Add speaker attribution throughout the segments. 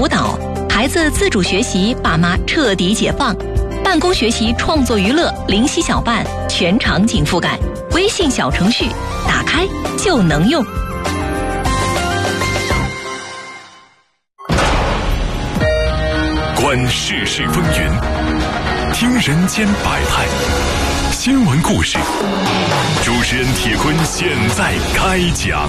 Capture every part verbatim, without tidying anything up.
Speaker 1: 辅导，孩子自主学习，爸妈彻底解放。办公学习创作娱乐，灵犀小办全场景覆盖。微信小程序打开就能用。
Speaker 2: 观世事风云，听人间百态，新闻故事。主持人铁坤现在开讲。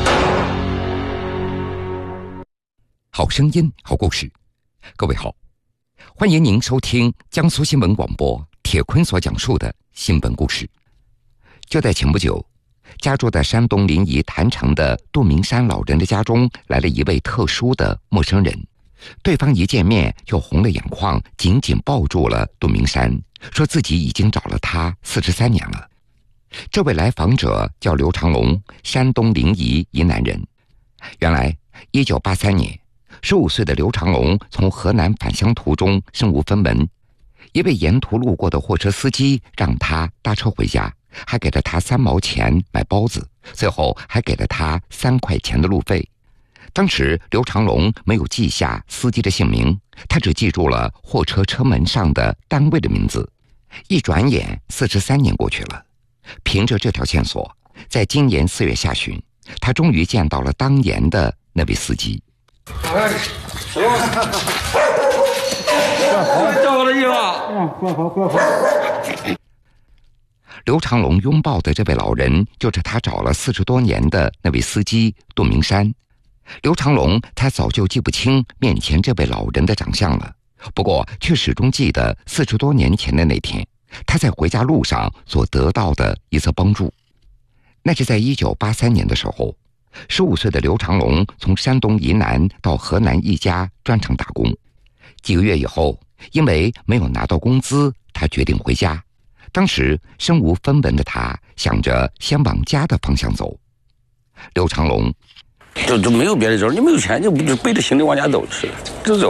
Speaker 3: 好声音，好故事。各位好，欢迎您收听江苏新闻广播铁坤所讲述的新闻故事。就在前不久，家住在山东临沂郯城的杜明山老人的家中来了一位特殊的陌生人。对方一见面就红了眼眶，紧紧抱住了杜明山，说自己已经找了他四十三年了。这位来访者叫刘长龙，山东临沂沂南人。原来一九八三年，十五岁的刘长龙从河南返乡途中身无分文，一位沿途路过的货车司机让他搭车回家，还给了他三毛钱买包子，最后还给了他三块钱的路费。当时刘长龙没有记下司机的姓名，他只记住了货车车门上的单位的名字。一转眼四十三年过去了，凭着这条线索，在今年四月下旬，他终于见到了当年的那位司机。
Speaker 4: 哎，行，叫我的衣服，嗯，过好过好。
Speaker 3: 刘长龙拥抱的这位老人，就是他找了四十多年的那位司机杜明山。刘长龙他早就记不清面前这位老人的长相了，不过却始终记得四十多年前的那天，他在回家路上所得到的一次帮助。那是在一九八三年的时候，十五岁的刘长龙从山东沂南到河南一家砖厂打工。几个月以后，因为没有拿到工资，他决定回家。当时身无分文的他，想着先往家的方向走。刘长龙
Speaker 4: 就就没有别的招，你没有钱就就背着行李往家走是，就走。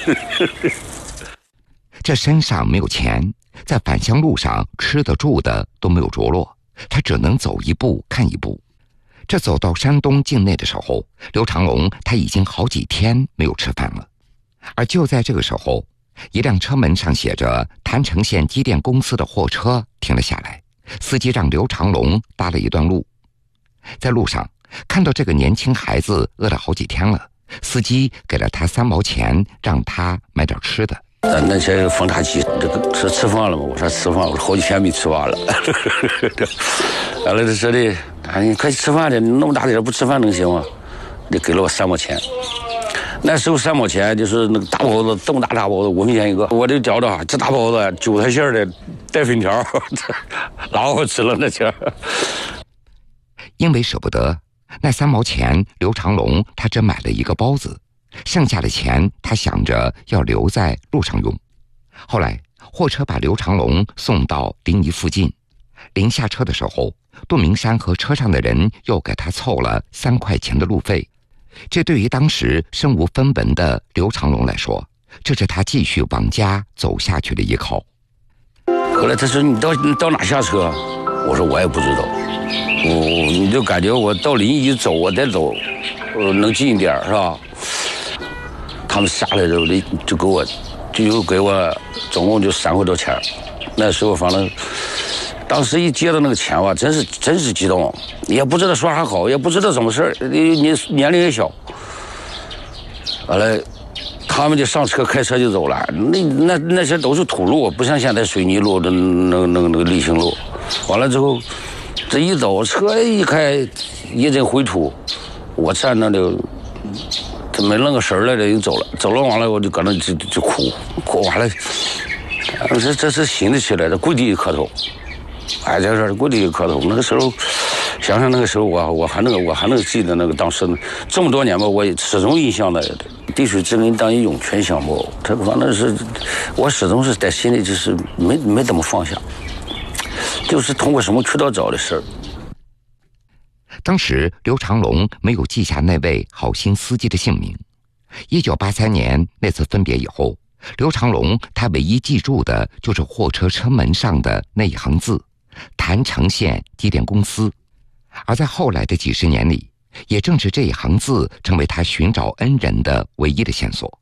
Speaker 3: 这身上没有钱，在返乡路上吃的住的都没有着落，他只能走一步看一步。这走到山东境内的时候，刘长龙他已经好几天没有吃饭了。而就在这个时候，一辆车门上写着郯城县机电公司的货车停了下来，司机让刘长龙搭了一段路。在路上看到这个年轻孩子饿了好几天了，司机给了他三毛钱，让他买点吃的。
Speaker 4: 咱那些放大器，这个吃吃饭了吗？我说吃饭，我说好几天没吃饭了。完了，他说的，啊，你快吃饭去，你那么大点不吃饭能行吗？你给了我三毛钱。那时候三毛钱就是那个大包子，这么大大包子，五块钱一个。我就觉着这大包子韭菜馅的带粉条，老好吃了那钱。
Speaker 3: 因为舍不得那三毛钱，刘长龙他只买了一个包子，剩下的钱他想着要留在路上用。后来货车把刘长龙送到临沂附近，临下车的时候，杜明山和车上的人又给他凑了三块钱的路费。这对于当时身无分文的刘长龙来说，这是他继续往家走下去的依靠。
Speaker 4: 后来他说你到你到哪下车？我说我也不知道。我你就感觉我到临沂走，我再走，呃，能近一点是吧？他们下来之后，就给我，就又给我，总共就三块多钱。那时候反正，当时一接到那个钱吧，真是真是激动，也不知道说啥好，也不知道怎么事你你年龄也小。完了，他们就上车开车就走了。那那那些都是土路，不像现在水泥路的那个那个那个沥青路。完了之后。这一走，车一开，一阵回土，我站那就，这没愣个神来着，就走了。走了完了，我就搁那就就哭，哭完了，这这是寻得起来的，跪地磕头，哎，这是跪地磕头。那个时候，想想那个时候我我还能我还能记得那个当时这么多年吧，我始终印象的滴水之恩当以涌泉相报。这个反正是，我始终是在心里就是没没怎么放下。就是通过什么渠道找的事儿。
Speaker 3: 当时刘长龙没有记下那位好心司机的姓名。一九八三年那次分别以后，刘长龙他唯一记住的就是货车车门上的那一行字：郯城县机电公司。而在后来的几十年里，也正是这一行字成为他寻找恩人的唯一的线索。